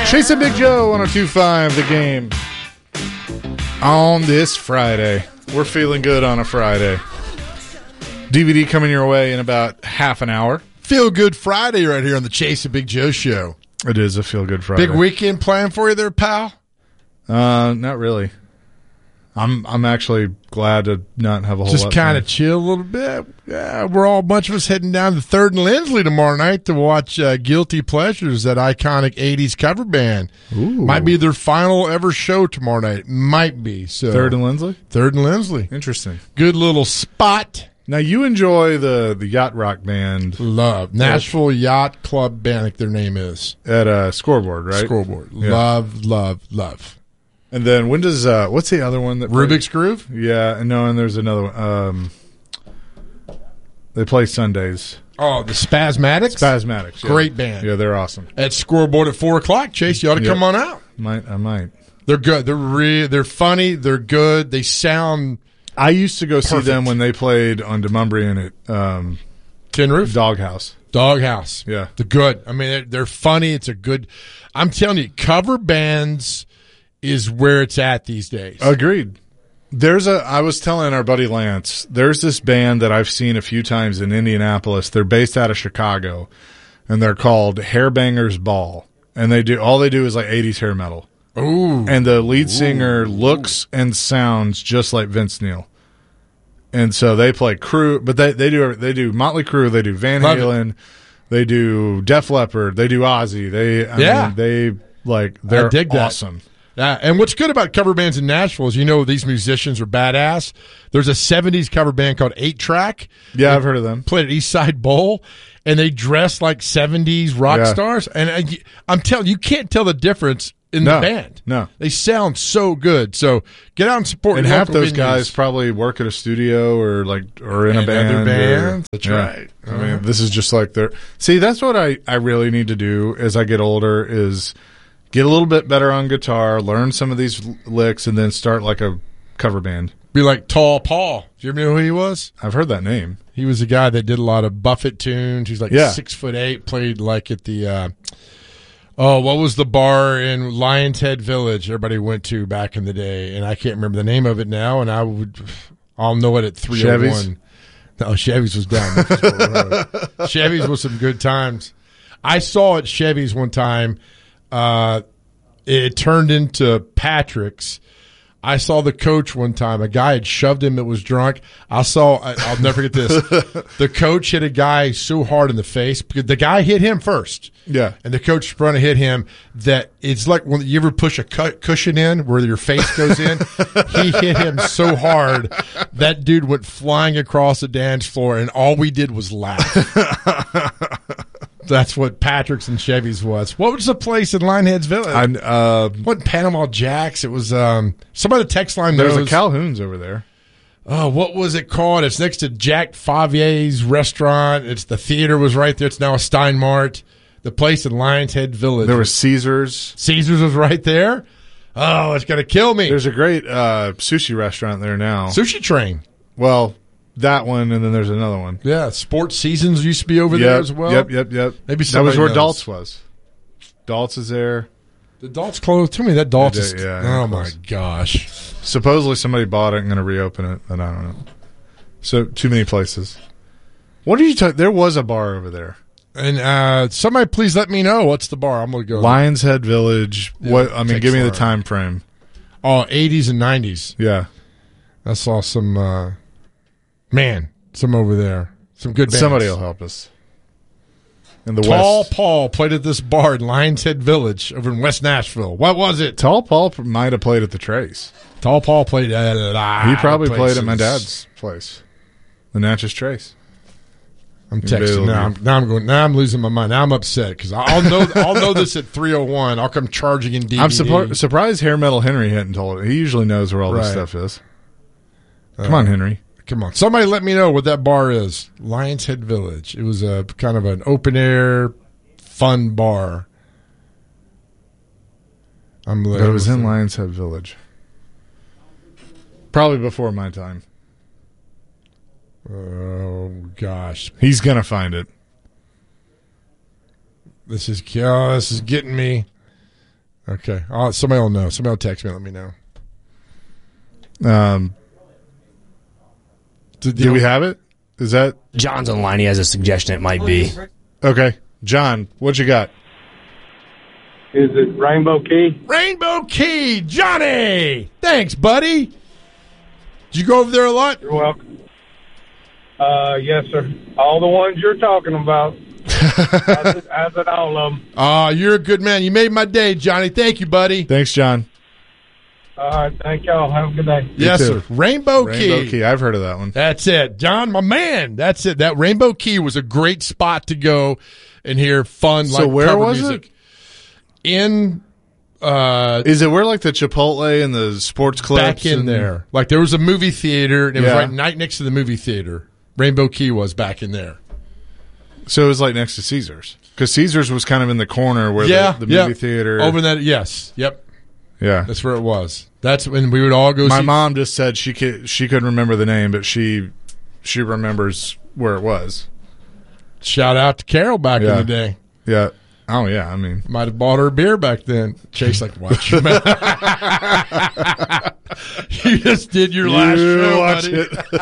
Chasing Big Joe, 102.5 The Game. On this Friday. We're feeling good on a Friday. DVD coming your way in about half an hour. Feel Good Friday right here on the Chasing Big Joe show. It is a Feel Good Friday. Big weekend plan for you there, pal? Not really. I'm actually glad to not have a whole lot. Just kind of chill a little bit. Yeah, we're all a bunch of us heading down to 3rd and Lindsley tomorrow night to watch Guilty Pleasures, that iconic 80s cover band. Ooh. Might be their final ever show tomorrow night. Might be. So 3rd and Lindsley? 3rd and Lindsley. Interesting. Good little spot. Now, you enjoy the Yacht Rock Band. Love. Nashville Yacht Club Band, I think their name is. At Scoreboard, right? Scoreboard. Yeah. Love, love, love. And then when does what's the other one that Rubik's Groove? Yeah, and there's another one. They play Sundays. Oh, the Spasmatics? Spasmatics. Yeah. Great band. Yeah, they're awesome. At Scoreboard at 4 o'clock, Chase. You ought to come on out. I might. They're good. They're funny. They're good. They sound I used to go see perfect. them when they played on Demumbrian at Tin Roof? Doghouse. Doghouse. Yeah. They're good. I mean, they're funny. It's a good – I'm telling you, cover bands is where it's at these days. Agreed. I was telling our buddy Lance, there's this band that I've seen a few times in Indianapolis. They're based out of Chicago, and they're called Hairbangers Ball. And all they do is like 80s hair metal. Ooh. And the lead singer looks and sounds just like Vince Neil. And so they play Crew, but they do Motley Crue, they do Van Halen, they do Def Leppard, they do Ozzy. They're awesome. Yeah, and what's good about cover bands in Nashville is these musicians are badass. There's a 70s cover band called 8 Track. Yeah, I've heard of them. Played at East Side Bowl, and they dress like 70s rock stars. And I'm telling you, can't tell the difference in the band. No. They sound so good. So get out and support And your half local those venues. guys probably work at a studio or in a band. Other bands. That's Yeah. right. I mean, this is just like See, that's what I really need to do as I get older is get a little bit better on guitar, learn some of these licks, and then start like a cover band. Be like Tall Paul. Do you ever know who he was? I've heard that name. He was a guy that did a lot of Buffett tunes. He's like 6'8", played like at the what was the bar in Lion's Head Village everybody went to back in the day? And I can't remember the name of it now, and I'll know it at 301. Chevy's? No, Chevy's was down there. Chevy's was some good times. I saw at Chevy's one time. It turned into Patrick's. I saw the coach one time. A guy had shoved him that was drunk. I'll never forget this. The coach hit a guy so hard in the face because the guy hit him first. Yeah. And the coach sprung to hit him that it's like when you ever push a cushion in where your face goes in. He hit him so hard that dude went flying across the dance floor, and all we did was laugh. That's what Patrick's and Chevy's was. What was the place in Lionheads Village? What Panama Jacks? It was somebody the text line knows. There's a Calhoun's over there. Oh, what was it called? It's next to Jack Favier's restaurant. The theater was right there. It's now a Steinmart. The place in Lion's Head Village. There was Caesars. Caesars was right there. Oh, it's gonna kill me. There's a great sushi restaurant there now. Sushi Train. Well, that one, and then there's another one. Yeah, Sports Seasons used to be over there as well. Yep. Maybe that was where knows. Daltz was. Daltz is there. The Daltz closed. Tell me that Daltz is. Yeah, oh my gosh. Supposedly somebody bought it and going to reopen it, but I don't know. So too many places. What did you talk? There was a bar over there. And somebody please let me know what's the bar. I'm going to go. Lion's Head Village. Yeah, What? I mean, give me the Texar. time frame. Oh, 80s and 90s. Yeah. I saw some, some over there. Some good bands. Somebody will help us. In the Tall West. Paul played at this bar in Lion's Head Village over in West Nashville. What was it? Tall Paul might have played at the Trace. Tall Paul played at a lot He probably of played at places. my dad's place, the Natchez Trace. I'm texting now. Now I'm losing my mind. Now I'm upset because I'll know this at 3:01. I'll come charging in DVD. I'm surprised Hair Metal Henry hadn't told it. He usually knows where all this Right. stuff is. Come on, Henry. Come on, somebody let me know what that bar is. Lion's Head Village. It was a kind of an open air, fun bar. But it was in Lion's Head Village. Probably before my time. Oh gosh, He's gonna find it. this is getting me. Okay. Somebody will know. Somebody will text me and let me know. Do we have it? Is that John's online. He has a suggestion. It might be. okay? John, what you got? Is it Rainbow Key? Rainbow Key, Johnny. Thanks, buddy. Did you go over there a lot? You're welcome. Yes, sir. All the ones you're talking about. as in all of them. You're a good man. You made my day, Johnny. Thank you, buddy. Thanks, John. All right. Thank y'all. Have a good day. Yes, too. sir. Rainbow Key. I've heard of that one. That's it. John, my man. That's it. That Rainbow Key was a great spot to go and hear fun, So like where cover was music. it? In Is it where like the Chipotle and the sports clubs? back in there. Like there was a movie theater, and it was Yeah. right next to the movie theater. Rainbow Key was back in there. So it was like next to Caesars, because Caesars was kind of in the corner where the movie theater. Over that, yes. Yep. Yeah, That's where it was. That's when we would all go my see. mom just said she couldn't remember the name, but she remembers where it was. Shout out to Carol back in Yeah. the day. Yeah. Oh yeah. I mean, Might have bought her a beer back then. Chase, like, watch your mouth. You just did your last show, watch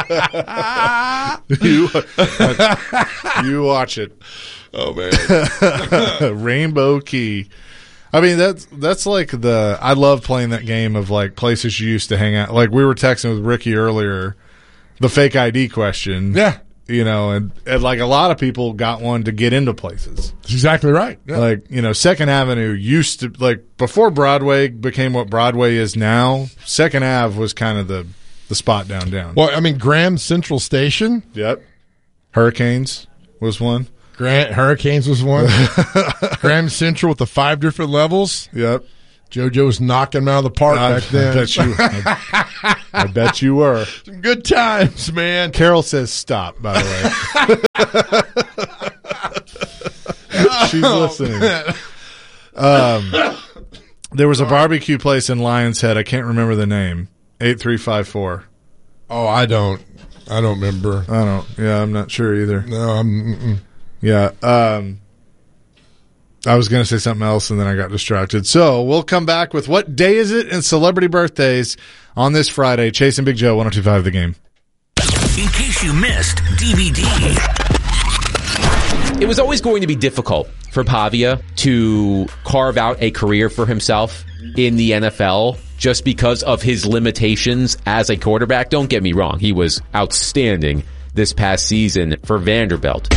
buddy. it. You watch it. Oh man. Rainbow Key. I mean, that's like I love playing that game of like places you used to hang out. Like we were texting with Ricky earlier, the fake ID question. Yeah. You know, and like a lot of people got one to get into places. That's exactly right. Yeah. Like, you know, Second Avenue used to, like, before Broadway became what Broadway is now, Second Ave was kind of the spot downtown. Well, I mean, Graham Central Station. Yep. Hurricanes was one. Hurricanes was one. Graham Central with the 5 different levels. Yep. JoJo was knocking them out of the park back then. I bet you were. Some good times, man. Carol says stop, by the way. She's listening. There was a barbecue place in Lion's Head. I can't remember the name. 8354. Oh, I don't remember. Yeah, I'm not sure either. No, Yeah. I was going to say something else, and then I got distracted. So we'll come back with what day is it and celebrity birthdays on this Friday. Chase and Big Joe, 102.5 The Game. In case you missed DVD. It was always going to be difficult for Pavia to carve out a career for himself in the NFL just because of his limitations as a quarterback. Don't get me wrong. He was outstanding this past season for Vanderbilt.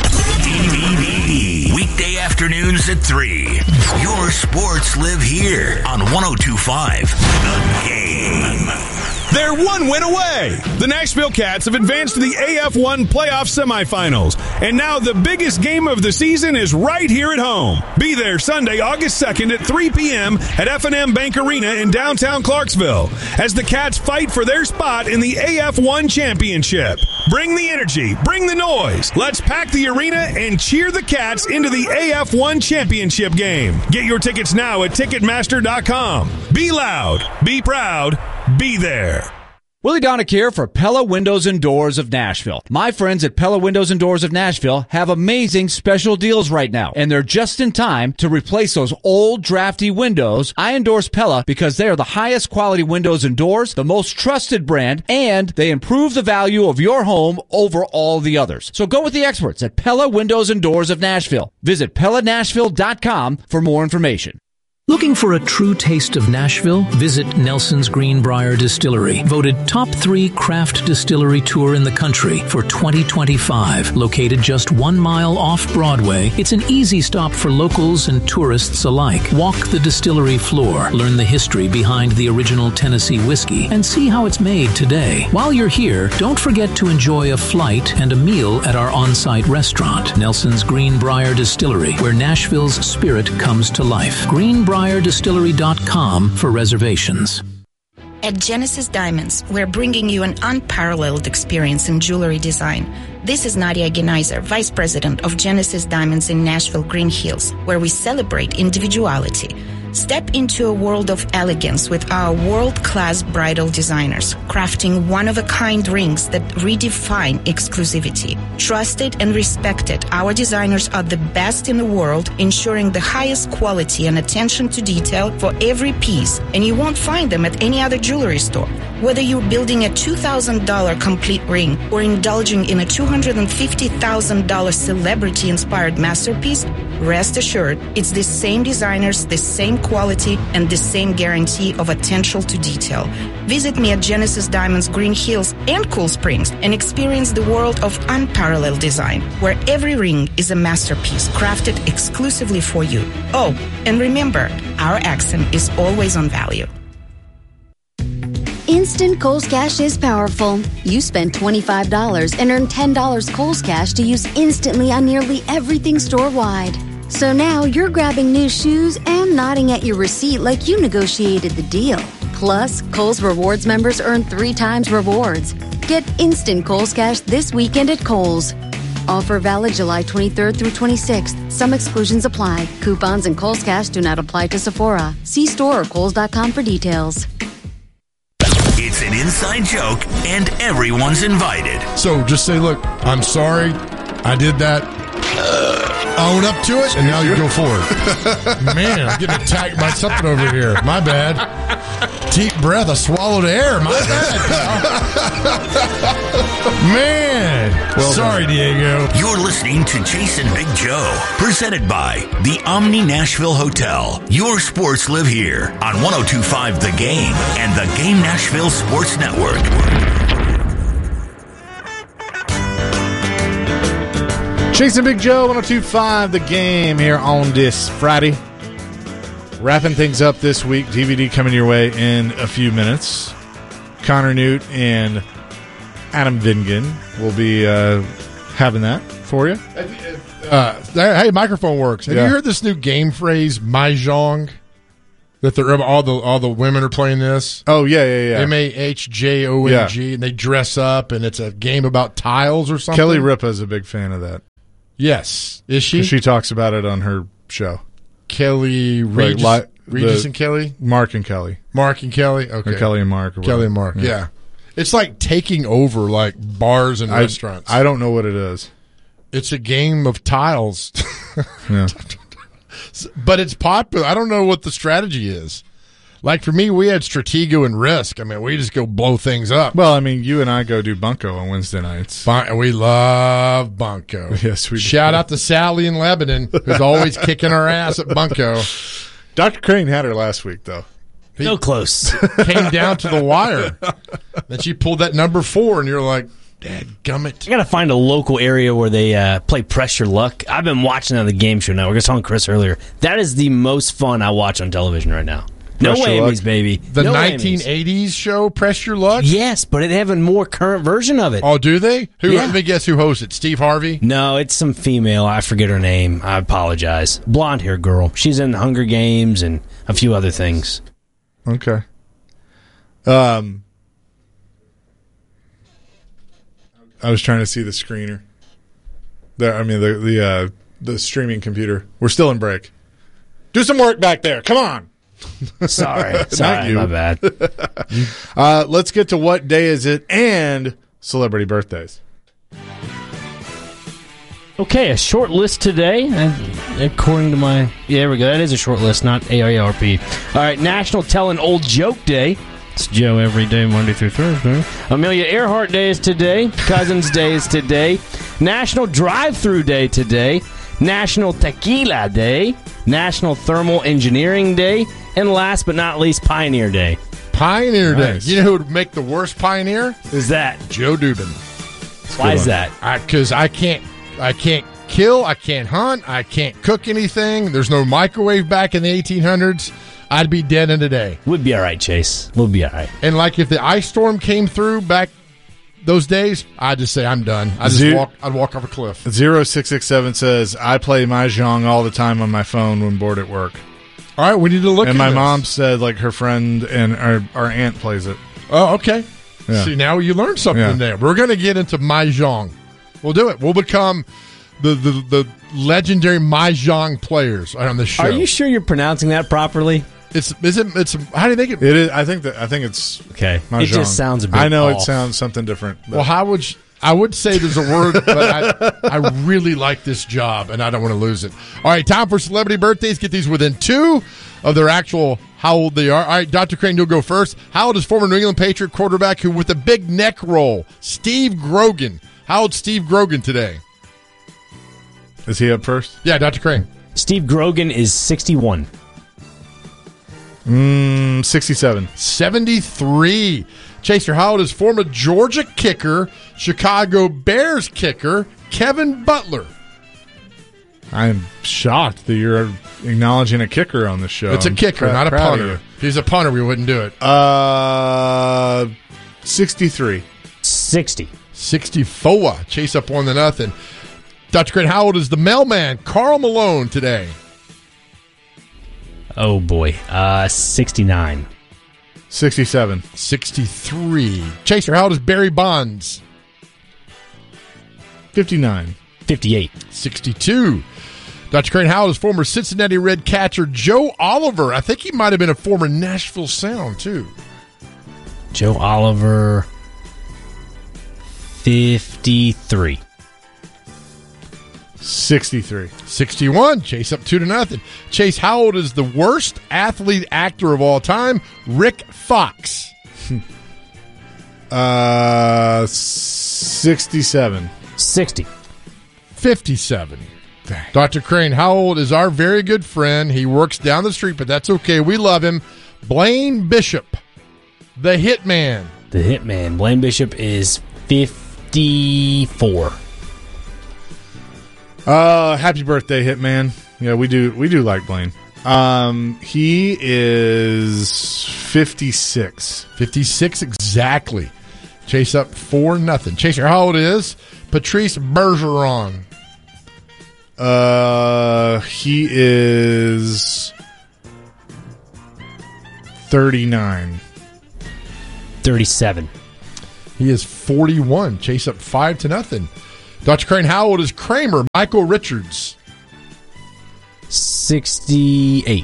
DVD. Weekday afternoons at 3. Your sports live here on 102.5 The Game. They're one win away. The Nashville Cats have advanced to the AF1 playoff semifinals. And now the biggest game of the season is right here at home. Be there Sunday, August 2nd at 3 p.m. at F&M Bank Arena in downtown Clarksville as the Cats fight for their spot in the AF1 championship. Bring the energy, bring the noise. Let's pack the arena and cheer the Cats into the AF1 championship game. Get your tickets now at Ticketmaster.com. Be loud, be proud, be there. Willie Donick here for Pella Windows and Doors of Nashville. My friends at Pella Windows and Doors of Nashville have amazing special deals right now, and they're just in time to replace those old drafty windows. I endorse Pella because they are the highest quality windows and doors, the most trusted brand, and they improve the value of your home over all the others. So go with the experts at Pella Windows and Doors of Nashville. Visit PellaNashville.com for more information. Looking for a true taste of Nashville? Visit Nelson's Greenbrier Distillery, voted top 3 craft distillery tour in the country for 2025. Located just 1 mile off Broadway, it's an easy stop for locals and tourists alike. Walk the distillery floor, learn the history behind the original Tennessee whiskey, and see how it's made today. While you're here, don't forget to enjoy a flight and a meal at our on-site restaurant, Nelson's Greenbrier Distillery, where Nashville's spirit comes to life. GreenbrierDistillery.com for reservations. At Genesis Diamonds, we're bringing you an unparalleled experience in jewelry design. This is Nadia Geneiser, Vice President of Genesis Diamonds in Nashville, Green Hills, where we celebrate individuality. Stop Step into a world of elegance with our world-class bridal designers, crafting one-of-a-kind rings that redefine exclusivity. Trusted and respected, our designers are the best in the world, ensuring the highest quality and attention to detail for every piece, and you won't find them at any other jewelry store. Whether you're building a $2,000 complete ring or indulging in a $250,000 celebrity-inspired masterpiece, rest assured, it's the same designers, the same quality, and the same guarantee of attention to detail. Visit me at Genesis Diamonds Green Hills and Cool Springs and experience the world of unparalleled design, where every ring is a masterpiece crafted exclusively for you. Oh, and remember, our accent is always on value. Instant Kohl's Cash is powerful. You spend $25 and earn $10 Kohl's Cash to use instantly on nearly everything store-wide. So now you're grabbing new shoes and nodding at your receipt like you negotiated the deal. Plus, Kohl's Rewards members earn 3 times rewards. Get instant Kohl's Cash this weekend at Kohl's. Offer valid July 23rd through 26th. Some exclusions apply. Coupons and Kohl's Cash do not apply to Sephora. See store or Kohls.com for details. It's an inside joke, and everyone's invited. So just say, look, I'm sorry, I did that. Own up to it, and now you go forward. Man, I'm getting attacked by something over here. My bad. Deep breath, I swallowed air. My bad. Man. Well, sorry, Diego. You're listening to Jason Big Joe, presented by the Omni Nashville Hotel. Your sports live here on 102.5 The Game and the Game Nashville Sports Network. Jason Big Joe, 102.5 The Game here on this Friday. Wrapping things up this week. DVD coming your way in a few minutes. Connor Newt and Adam Vingan will be having that for you. Hey, microphone works. Have you heard this new game phrase, Mahjong? That all the women are playing this. Oh yeah. Mahjong, and they dress up, and it's a game about tiles or something. Kelly Ripa is a big fan of that. Yes, is she? She talks about it on her show. Kelly Regis and Kelly, Mark and Kelly, Okay, or Kelly and Mark, or Kelly and Mark. Yeah, it's like taking over like bars and restaurants. I don't know what it is. It's a game of tiles. Yeah. But it's popular. I don't know what the strategy is. Like for me, we had Stratego and Risk. I mean, we just go blow things up. Well, I mean, you and I go do Bunko on Wednesday nights. We love Bunko. Yes, we do. Shout out to Sally in Lebanon, who's always kicking our ass at Bunko. Dr. Crane had her last week, though. No close. Came down to the wire. Then she pulled that number 4, and you're like, dadgummit. I got to find a local area where they play Press Your Luck. I've been watching on the Game Show Network. I was telling Chris earlier. That is the most fun I watch on television right now. No whammies, baby. The 1980s show, Press Your Luck? Yes, but they have a more current version of it. Oh, do they? Yeah. Let me guess who hosts it. Steve Harvey? No, it's some female. I forget her name. I apologize. Blonde-haired girl. She's in Hunger Games and a few other things. Okay. I was trying to see the screener. The streaming computer. We're still in break. Do some work back there. Come on. Sorry, my bad. Let's get to what day is it and celebrity birthdays. Okay, a short list today. According to there we go. That is a short list, not AARP. All right, National Tell an Old Joke Day. It's Joe every day, Monday through Thursday. Amelia Earhart Day is today. Cousins Day is today. National Drive-Thru Day today. National Tequila Day. National Thermal Engineering Day. And last but not least, Pioneer Day. Pioneer Nice. Day. You know who would make the worst pioneer? Who's that? Joe Dubin. Why is that? Because I can't kill, I can't hunt, I can't cook anything. There's no microwave back in the 1800s. I'd be dead in a day. We'd be all right, Chase. We'll be all right. And like if the ice storm came through back those days, I'd just say I'm done. I'd walk off a cliff. 0667 says, I play Mahjong all the time on my phone when bored at work. All right, we need to look at And my this. mom said like her friend and our aunt plays it. Oh, okay. Yeah. See, now you learned something there. We're going to get into Mahjong. We'll do it. We'll become the legendary Mahjong players on the show. Are you sure you're pronouncing that properly? It's how do you think it? It is. I think it's Okay. mahjong. It just sounds a bit I know off. it sounds something different. but- Well, how would I would say there's a word, but I really like this job, and I don't want to lose it. All right, time for celebrity birthdays. Get these within 2 of their actual how old they are. All right, Dr. Crane, you'll go first. How old is former New England Patriot quarterback who with a big neck roll, Steve Grogan? How old is Steve Grogan today? Is he up first? Yeah, Dr. Crane. Steve Grogan is 61. 67. 73. Chaser, how old is former Georgia kicker, Chicago Bears kicker, Kevin Butler? I'm shocked that you're acknowledging a kicker on this show. It's a I'm kicker, not a proud of punter. you. If he's a punter, we wouldn't do it. 63. 60. 64. Chase up 1-0. Dr. Crane, how old is the mailman, Carl Malone, today? Oh, boy. 69. 67. 63. Chaser, how old is Barry Bonds? 59. 58. 62. Dr. Crane, how old is former Cincinnati Red catcher Joe Oliver? I think he might have been a former Nashville Sound, too. Joe Oliver, 53. 63. 61. Chase up 2-0. Chase, how old is the worst athlete actor of all time? Rick Fox. 67. 60. 57. Dr. Crane, how old is our very good friend? He works down the street, but that's okay. We love him. Blaine Bishop, the Hitman. The Hitman. Blaine Bishop is 54. Happy birthday, Hitman. Yeah, we do like Blaine. He is 56. 56 exactly. Chase up 4-0. Chaser, how old is Patrice Bergeron? He is 39. 37. He is 41. Chase up 5-0. Dr. Crane, how old is Kramer? Michael Richards. 68.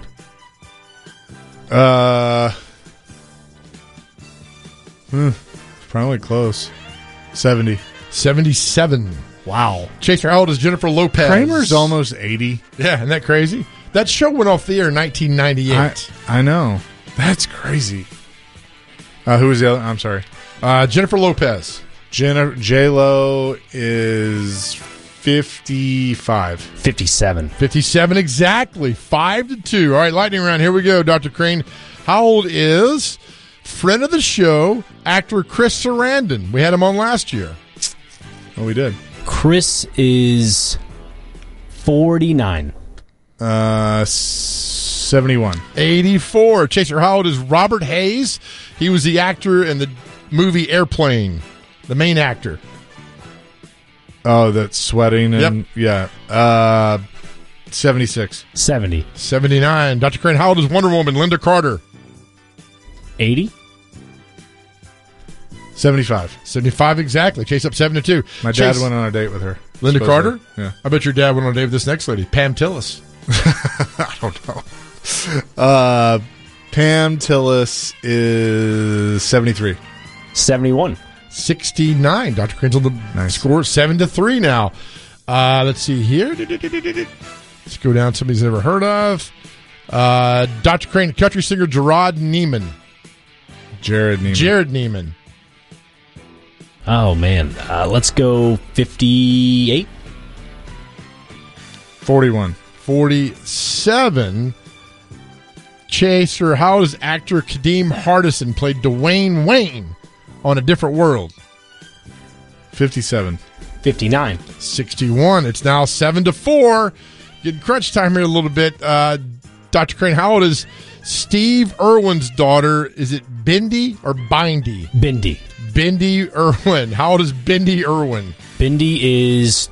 Probably close. 70. 77. Wow. Chaser, how old is Jennifer Lopez? Kramer's almost 80. Yeah, isn't that crazy? That show went off the air in 1998. I know. That's crazy. Who was the other? I'm sorry. Jennifer Lopez. J-Lo is 55. 57. 57 exactly. 5-2. All right, lightning round. Here we go, Dr. Crane. How old is friend of the show, actor Chris Sarandon? We had him on last year. Oh, we did. Chris is 49. 71. 84. Chaser, how old is Robert Hayes? He was the actor in the movie Airplane, the main actor. Oh, that's sweating and Yep. yeah. 76. 70. 79. Dr. Crane, how old is Wonder Woman, Linda Carter? 80. 75. 75 exactly. Chase up 7-2. My dad went on a date with her. Linda supposedly. Carter? Yeah. I bet your dad went on a date with this next lady, Pam Tillis. I don't know. Pam Tillis is 73. 71. 69. Dr. Crane's on the score 7-3 now. Let's see here. Let's go down. Somebody's never heard of. Dr. Crane, country singer Jared Neiman. Jared Neiman. Oh, man. Let's go 58. 41. 47. Chaser, how does actor Kadeem Hardison play Dwayne Wayne on A Different World? 57. 59. 61. It's now 7-4. Getting crunch time here a little bit. Dr. Crane, how old is Steve Irwin's daughter? Is it Bindi or Bindy? Bindi. Bindi Irwin. How old is Bindi Irwin? Bindi is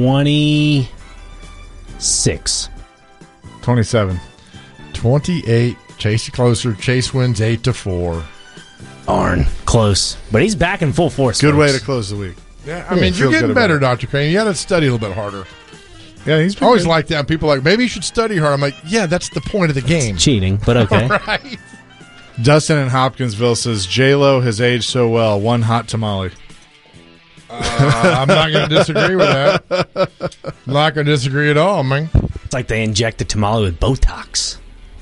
26. 27. 28. Chase closer. Chase wins 8-4. Darn. Close. But he's back in full force. Good way folks. to close the week. Yeah, I mean, you're getting better, Dr. Crane. You got to study a little bit harder. Yeah, he's I always good. like that. People are like, maybe you should study hard. I'm like, yeah, that's the point of the game. Cheating, but okay. Right. Dustin in Hopkinsville says J-Lo has aged so well. One hot tamale. I'm not going to disagree with that. I'm not going to disagree at all, man. It's like they inject the tamale with Botox.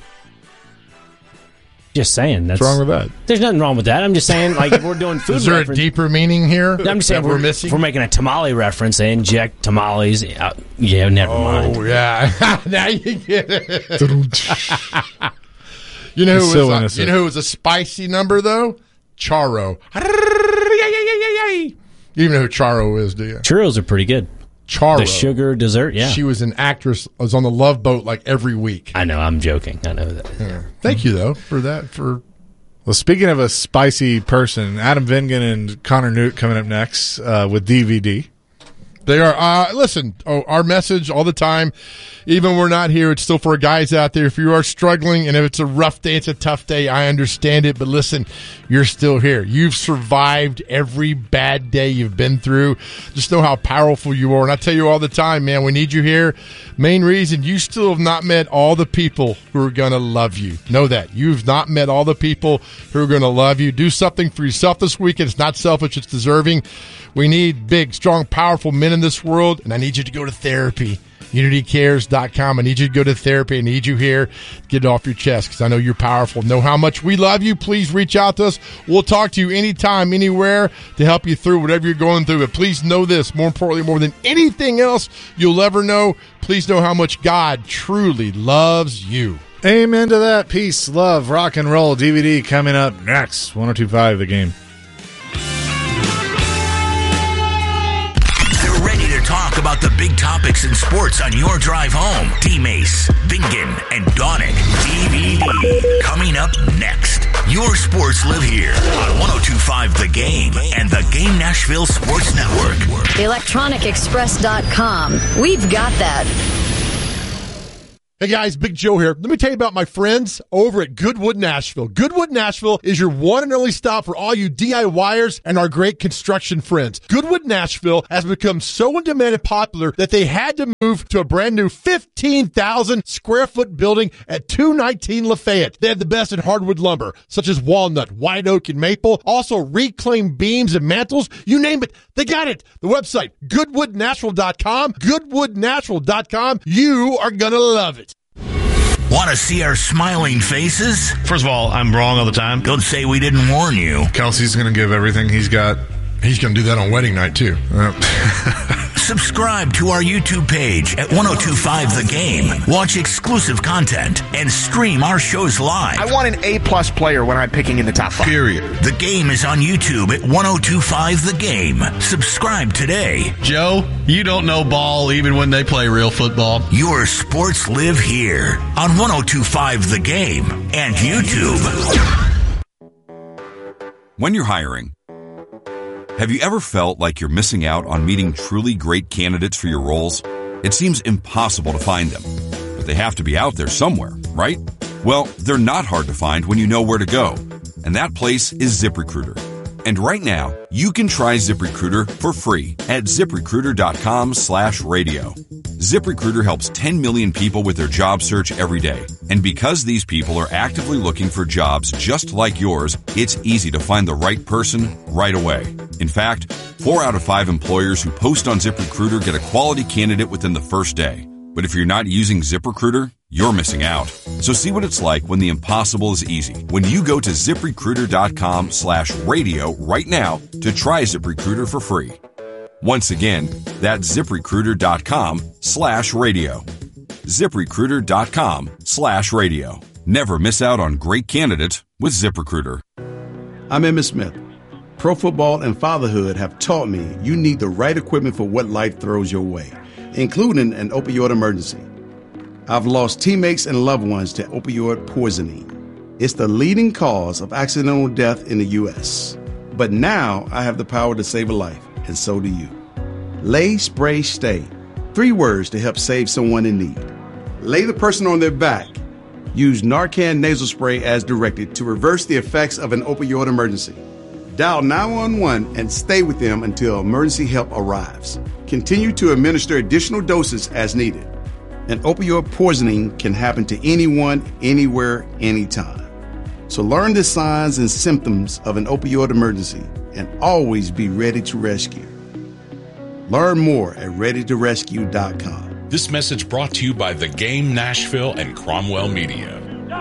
Just saying. What's wrong with that? There's nothing wrong with that. I'm just saying, like, if we're doing food Is there reference, a deeper meaning here I'm just saying that we're missing? If we're making a tamale reference, they inject tamales. Yeah, never mind. Oh, yeah. Now you get it. You know who was a spicy number, though? Charo. You even know who Charo is, do you? Churros are pretty good. Charo. The sugar dessert, yeah. She was an actress. Was on the Love Boat like every week. I know. I'm joking. I know that. Yeah. Thank you, though, for that. Well, speaking of a spicy person, Adam Vingan and Connor Newt coming up next with DVD. They are. Listen, our message all the time, even when we're not here, it's still for guys out there. If you are struggling and if it's a rough day, it's a tough day, I understand it. But listen, you're still here. You've survived every bad day you've been through. Just know how powerful you are. And I tell you all the time, man, we need you here. Main reason, you still have not met all the people who are going to love you. Know that. You've not met all the people who are going to love you. Do something for yourself this weekend. It's not selfish. It's deserving. We need big, strong, powerful men in this world, and I need you to go to therapy. UnityCares.com. I need you to go to therapy. I need you here to get it off your chest because I know you're powerful. Know how much we love you. Please reach out to us. We'll talk to you anytime, anywhere to help you through whatever you're going through. But please know this, more importantly, more than anything else you'll ever know, please know how much God truly loves you. Amen to that. Peace, love, rock and roll. DVD coming up next. 102.5 The Game. Talk about the big topics in sports on your drive home. D-Mace, Vingan, and Donick. DVD. Coming up next. Your sports live here on 102.5 The Game and the Game Nashville Sports Network. ElectronicExpress.com. We've got that. Hey guys, Big Joe here. Let me tell you about my friends over at Goodwood Nashville. Goodwood Nashville is your one and only stop for all you DIYers and our great construction friends. Goodwood Nashville has become so in demand and popular that they had to move to a brand new 15,000 square foot building at 219 Lafayette. They have the best in hardwood lumber, such as walnut, white oak, and maple. Also reclaimed beams and mantles. You name it, they got it. The website, goodwoodnatural.com. Goodwoodnatural.com. You are going to love it. Want to see our smiling faces? First of all, I'm wrong all the time. Don't say we didn't warn you. Kelsey's going to give everything he's got. He's going to do that on wedding night, too. Subscribe to our YouTube page at 102.5 The Game. Watch exclusive content and stream our shows live. I want an A-plus player when I'm picking in the top 5. Period. The Game is on YouTube at 102.5 The Game. Subscribe today. Joe, you don't know ball even when they play real football. Your sports live here on 102.5 The Game and YouTube. When you're hiring, have you ever felt like you're missing out on meeting truly great candidates for your roles? It seems impossible to find them, but they have to be out there somewhere, right? Well, they're not hard to find when you know where to go, and that place is ZipRecruiter. And right now, you can try ZipRecruiter for free at ZipRecruiter.com/radio. ZipRecruiter helps 10 million people with their job search every day. And because these people are actively looking for jobs just like yours, it's easy to find the right person right away. In fact, 4 out of 5 employers who post on ZipRecruiter get a quality candidate within the first day. But if you're not using ZipRecruiter, you're missing out. So see what it's like when the impossible is easy. When you go to ZipRecruiter.com/radio right now to try ZipRecruiter for free. Once again, that's ZipRecruiter.com/radio. ZipRecruiter.com/radio. Never miss out on great candidates with ZipRecruiter. I'm Emmitt Smith. Pro football and fatherhood have taught me you need the right equipment for what life throws your way, including an opioid emergency. I've lost teammates and loved ones to opioid poisoning. It's the leading cause of accidental death in the U.S. But now I have the power to save a life, and so do you. Lay, Spray, Stay. 3 words to help save someone in need. Lay the person on their back. Use Narcan nasal spray as directed to reverse the effects of an opioid emergency. Dial 911 and stay with them until emergency help arrives. Continue to administer additional doses as needed. And opioid poisoning can happen to anyone, anywhere, anytime. So learn the signs and symptoms of an opioid emergency and always be ready to rescue. Learn more at readytorescue.com. This message brought to you by The Game Nashville and Cromwell Media.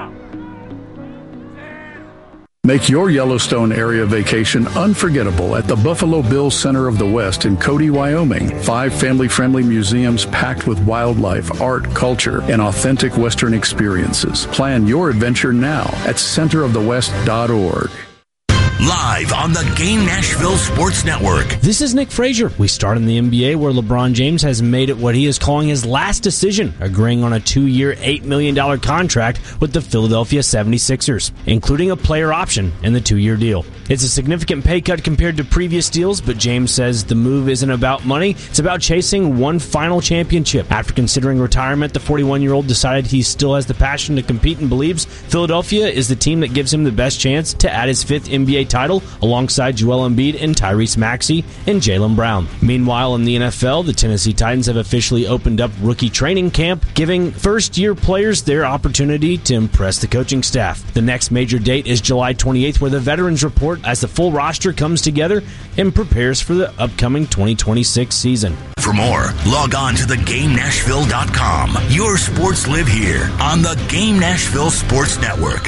Make your Yellowstone area vacation unforgettable at the Buffalo Bills Center of the West in Cody, Wyoming. 5 family-friendly museums packed with wildlife, art, culture, and authentic Western experiences. Plan your adventure now at centerofthewest.org. Live on the Game Nashville Sports Network. This is Nick Frazier. We start in the NBA, where LeBron James has made it what he is calling his last decision, agreeing on a 2-year, $8 million contract with the Philadelphia 76ers, including a player option in the 2-year deal. It's a significant pay cut compared to previous deals, but James says the move isn't about money. It's about chasing one final championship. After considering retirement, the 41-year-old decided he still has the passion to compete and believes Philadelphia is the team that gives him the best chance to add his 5th NBA title alongside Joel Embiid and Tyrese Maxey and Jaylen Brown. Meanwhile, in the NFL, the Tennessee Titans have officially opened up rookie training camp, giving first-year players their opportunity to impress the coaching staff. The next major date is July 28th, where the veterans report as the full roster comes together and prepares for the upcoming 2026 season. For more, log on to theGameNashville.com. Your sports live here on the Game Nashville Sports Network.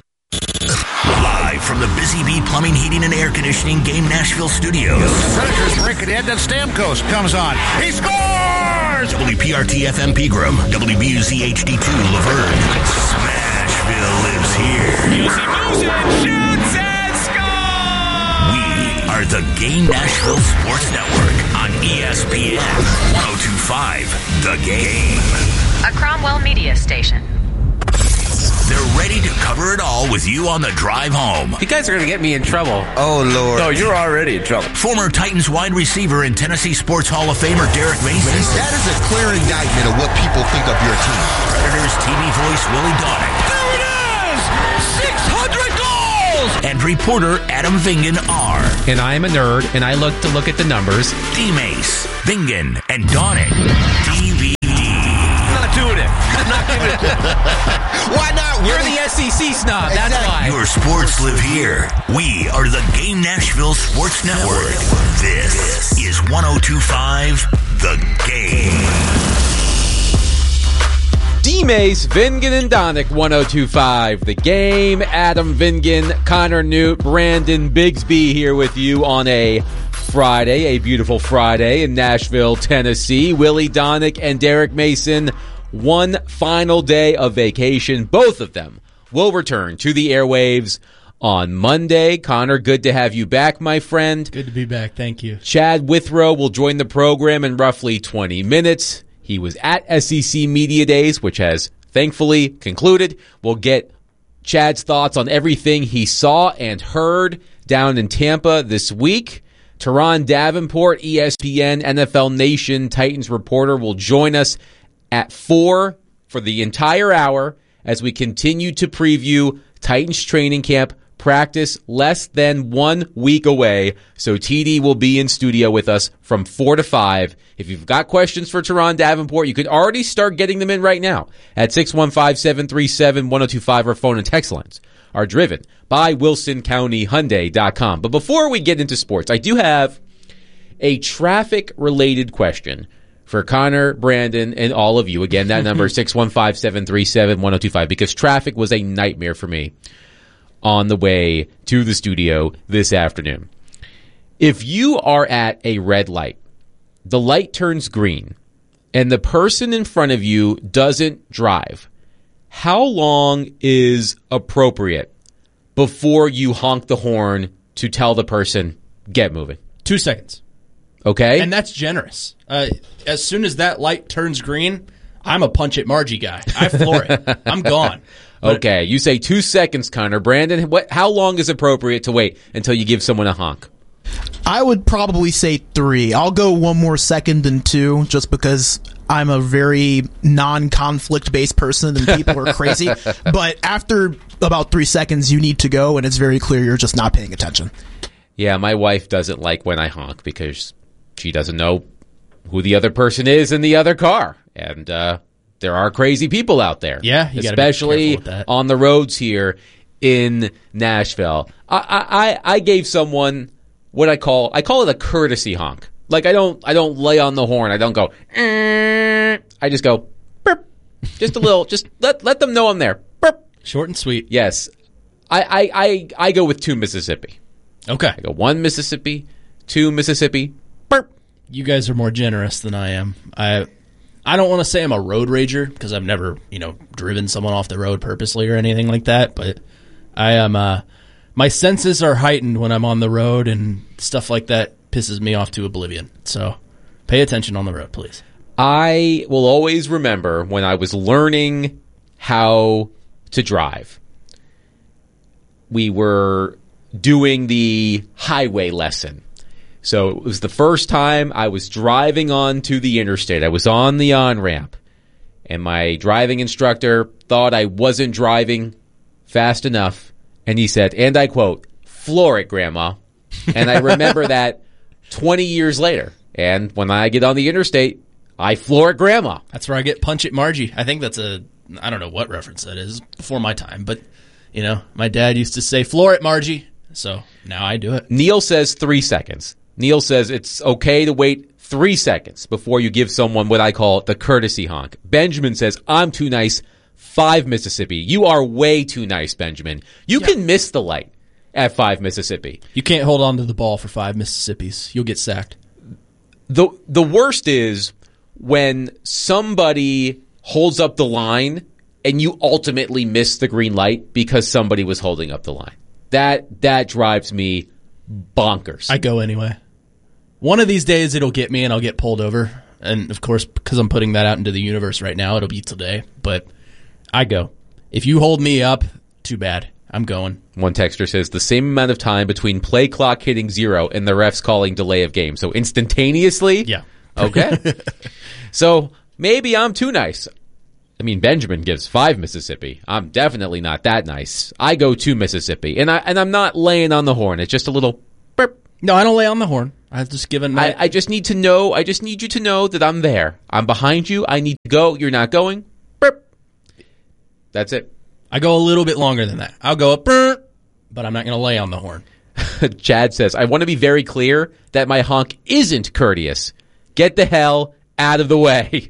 Live from the Busy Bee Plumbing, Heating, and Air Conditioning Game Nashville studios. Predators break it in, then Stamkos comes on. He scores! WPRT FM Pegram, WBUZ HD2 Laverne. Smashville lives here. Music shoots and scores! We are the Game Nashville Sports Network on ESPN 102.5 The Game. A Cromwell Media station. They're ready to cover it all with you on the drive home. You guys are going to get me in trouble. Oh, Lord. No, you're already in trouble. Former Titans wide receiver and Tennessee Sports Hall of Famer Derek Mason. That is a clear indictment of what people think of your team. Predators TV voice Willie Donick. There it is! 600 goals! And reporter Adam Vingan are. And I am a nerd, and I look at the numbers. D-Mace, Vingan, and Donick. DVD. Not doing it. I'm not giving it to him. Why not? You're the SEC snob. That's why. Your sports live here. We are the Game Nashville Sports Network. This is 102.5 The Game. D-Mace, Vingan, and Donick, 102.5 The Game. Adam Vingan, Connor Newt, Brandon Bigsby here with you on a Friday, a beautiful Friday in Nashville, Tennessee. Willie Donick and Derek Mason, one final day of vacation. Both of them will return to the airwaves on Monday. Connor, good to have you back, my friend. Good to be back. Thank you. Chad Withrow will join the program in roughly 20 minutes. He was at SEC Media Days, which has thankfully concluded. We'll get Chad's thoughts on everything he saw and heard down in Tampa this week. Teron Davenport, ESPN NFL Nation Titans reporter, will join us at 4 for the entire hour as we continue to preview Titans training camp. Practice less than 1 week away, so TD will be in studio with us from 4 to 5. If you've got questions for Teron Davenport, you can already start getting them in right now at 615-737-1025. Our phone and text lines are driven by WilsonCountyHyundai.com. But before we get into sports, I do have a traffic-related question for Connor, Brandon, and all of you. Again, that number is 615-737-1025, because traffic was a nightmare for me on the way to the studio this afternoon. If you are at a red light, the light turns green, and the person in front of you doesn't drive, how long is appropriate before you honk the horn to tell the person, get moving? 2 seconds. Okay. And that's generous. As soon as that light turns green, I'm a punch it Margie guy. I floor it. I'm gone. Okay, you say 2 seconds, Connor. Brandon, how long is appropriate to wait until you give someone a honk? I would probably say 3. I'll go 1 more second than 2, just because I'm a very non-conflict based person and people are crazy. But after about 3 seconds, you need to go, and it's very clear you're just not paying attention. Yeah, my wife doesn't like when I honk because she doesn't know who the other person is in the other car. And there are crazy people out there. Yeah, you especially gotta be careful with that. on the roads here in Nashville. I gave someone what I call it a courtesy honk. Like I don't lay on the horn. I don't go. I just go. Burp. Just a little. Just let them know I'm there. Burp. Short and sweet. Yes, I go with 2 Mississippi. Okay. I go 1 Mississippi, 2 Mississippi. Burp. You guys are more generous than I am. I don't want to say I'm a road rager because I've never, driven someone off the road purposely or anything like that. But I am. My senses are heightened when I'm on the road, and stuff like that pisses me off to oblivion. So pay attention on the road, please. I will always remember when I was learning how to drive. We were doing the highway lesson. So it was the first time I was driving onto the interstate. I was on the on-ramp, and my driving instructor thought I wasn't driving fast enough, and he said, and I quote, "Floor it, Grandma." And I remember that 20 years later. And when I get on the interstate, I floor it, Grandma. That's where I get Punch It Margie. I think that's I don't know what reference that is, before my time, but, my dad used to say, "Floor it, Margie." So now I do it. Neil says 3 seconds. Neil says it's okay to wait 3 seconds before you give someone what I call the courtesy honk. Benjamin says, "I'm too nice." 5 Mississippi. You are way too nice, Benjamin. You can miss the light at 5 Mississippi. You can't hold on to the ball for 5 Mississippis. You'll get sacked. The worst is when somebody holds up the line and you ultimately miss the green light because somebody was holding up the line. That drives me bonkers. I go anyway. One of these days it'll get me and I'll get pulled over. And, of course, because I'm putting that out into the universe right now, it'll be today. But I go. If you hold me up, too bad. I'm going. One texter says the same amount of time between play clock hitting 0 and the refs calling delay of game. So instantaneously? Yeah. Okay. So maybe I'm too nice. I mean, Benjamin gives 5 Mississippi. I'm definitely not that nice. I go 2 Mississippi. And I'm not laying on the horn. It's just a little burp. No, I don't lay on the horn. I've just given my... I just need to know. I just need you to know that I'm there. I'm behind you. I need to go. You're not going. Burp. That's it. I go a little bit longer than that. I'll go up, burp, but I'm not going to lay on the horn. Chad says, I want to be very clear that my honk isn't courteous. Get the hell out of the way.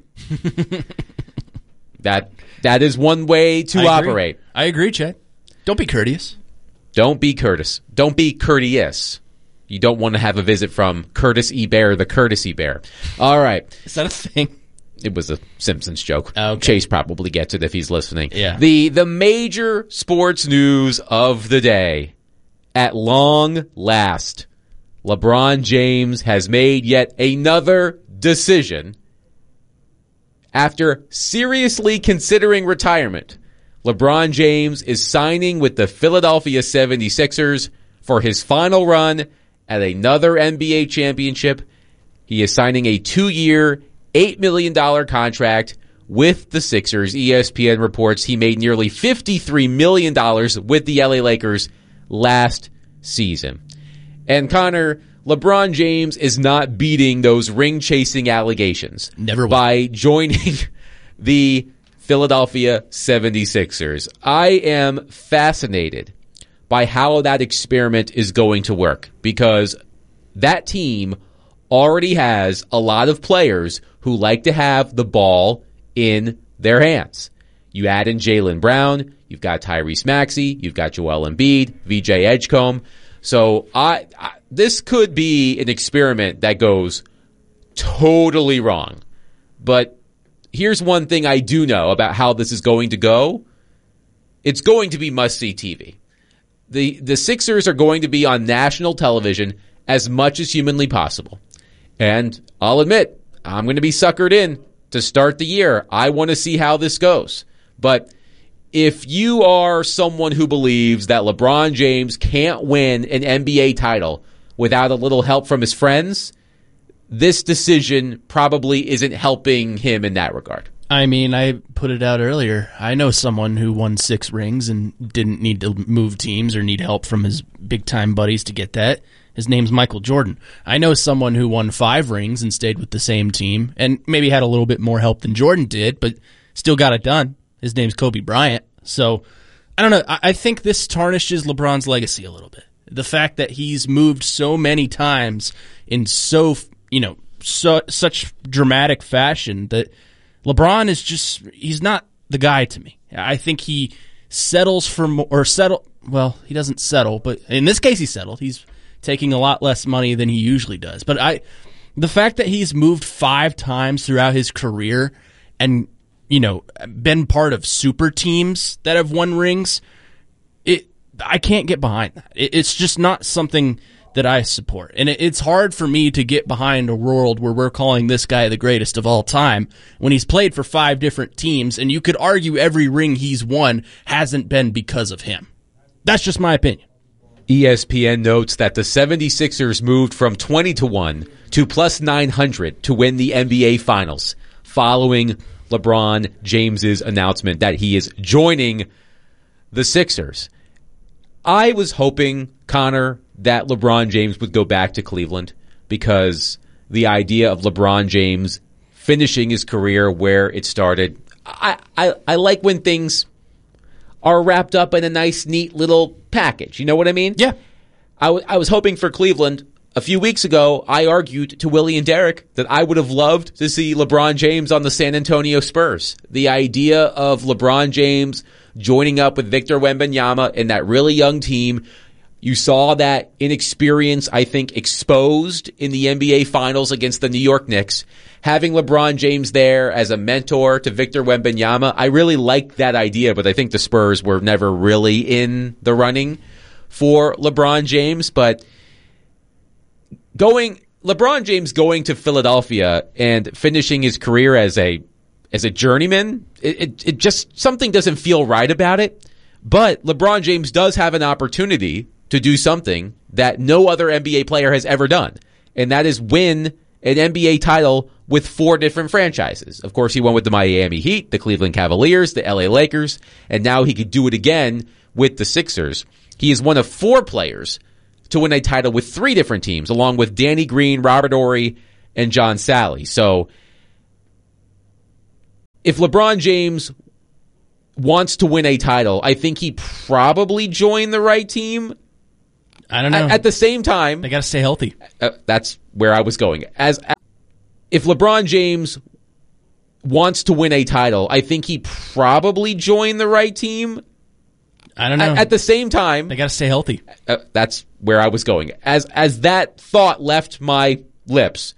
That is one way to operate. I agree, Chad. Don't be courteous. Don't be courteous. Don't be courteous. You don't want to have a visit from Curtis E. Bear, the courtesy bear. All right. Is that a thing? It was a Simpsons joke. Okay. Chase probably gets it if he's listening. Yeah. The major sports news of the day. At long last, LeBron James has made yet another decision. After seriously considering retirement, LeBron James is signing with the Philadelphia 76ers for his final run at another NBA championship. He is signing a 2-year, $8 million contract with the Sixers. ESPN reports he made nearly $53 million with the LA Lakers last season. And Connor, LeBron James is not beating those ring-chasing allegations. Never will. By joining the Philadelphia 76ers. I am fascinated by how that experiment is going to work because that team already has a lot of players who like to have the ball in their hands. You add in Jaylen Brown, you've got Tyrese Maxey, you've got Joel Embiid, VJ Edgecombe. So this could be an experiment that goes totally wrong. But here's one thing I do know about how this is going to go. It's going to be must-see TV. The Sixers are going to be on national television as much as humanly possible. And I'll admit, I'm going to be suckered in to start the year. I want to see how this goes. But if you are someone who believes that LeBron James can't win an NBA title without a little help from his friends, this decision probably isn't helping him in that regard. I mean, I put it out earlier. I know someone who won 6 rings and didn't need to move teams or need help from his big-time buddies to get that. His name's Michael Jordan. I know someone who won 5 rings and stayed with the same team and maybe had a little bit more help than Jordan did, but still got it done. His name's Kobe Bryant. So, I don't know. I think this tarnishes LeBron's legacy a little bit. The fact that he's moved so many times in such dramatic fashion that LeBron is he's not the guy to me. I think he settles for more, he doesn't settle, but in this case he settled. He's taking a lot less money than he usually does. But the fact that he's moved 5 times throughout his career and, been part of super teams that have won rings, I can't get behind that. It's just not something that I support. And it's hard for me to get behind a world where we're calling this guy the greatest of all time when he's played for 5 different teams, and you could argue every ring he's won hasn't been because of him. That's just my opinion. ESPN notes that the 76ers moved from 20-1 to plus 900 to win the NBA Finals following LeBron James's announcement that he is joining the Sixers. I was hoping, Connor, that LeBron James would go back to Cleveland because the idea of LeBron James finishing his career where it started, I like when things are wrapped up in a nice, neat little package. You know what I mean? Yeah. I was hoping for Cleveland. A few weeks ago, I argued to Willie and Derek that I would have loved to see LeBron James on the San Antonio Spurs. The idea of LeBron James joining up with Victor Wembanyama and that really young team, you saw that inexperience, I think, exposed in the NBA Finals against the New York Knicks. Having LeBron James there as a mentor to Victor Wembanyama, I really liked that idea, but I think the Spurs were never really in the running for LeBron James. But LeBron James going to Philadelphia and finishing his career as a journeyman, it just, something doesn't feel right about it. But LeBron James does have an opportunity to do something that no other NBA player has ever done, and that is win an NBA title with 4 different franchises. Of course, he won with the Miami Heat, the Cleveland Cavaliers, the LA Lakers, and now he could do it again with the Sixers. He is one of 4 players to win a title with 3 different teams, along with Danny Green, Robert Horry, and John Sally. So if LeBron James wants to win a title, I think he probably joined the right team. I don't know. At the same time, they got to stay healthy. That's where I was going. If LeBron James wants to win a title, I think he probably joined the right team. I don't know. At the same time, they got to stay healthy. That's where I was going. As that thought left my lips,